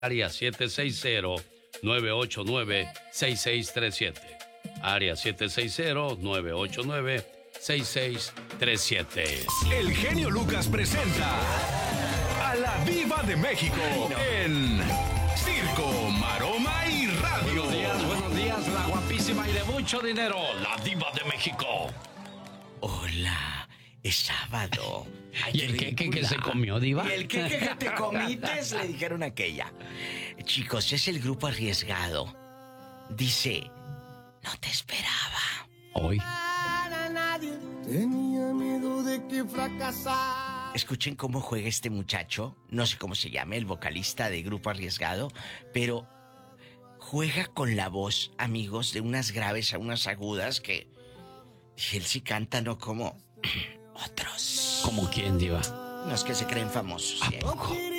área 760-989-6637. Área 760-989-6637. El genio Lucas presenta a la Diva de México en Circo, Maroma y Radio. Buenos días, la guapísima y de mucho dinero, la Diva de México. Hola, es sábado. Ay, ¿Y el queque que se comió, Diva? ¿Y el queque que te comites? Le dijeron aquella. Chicos, es el grupo Arriesgado. Dice, no te esperaba. Hoy. Tenía miedo de que fracasara. Escuchen cómo juega este muchacho. No sé cómo se llama, el vocalista de Grupo Arriesgado, pero juega con la voz, amigos, de unas graves a unas agudas que... Dije, él sí canta, no como otros. ¿Como quién, Diva? Los que se creen famosos. ¿A poco?